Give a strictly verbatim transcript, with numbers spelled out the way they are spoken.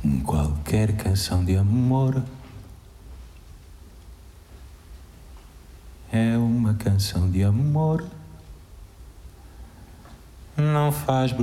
Qualquer canção de amor é uma canção de amor. Não faz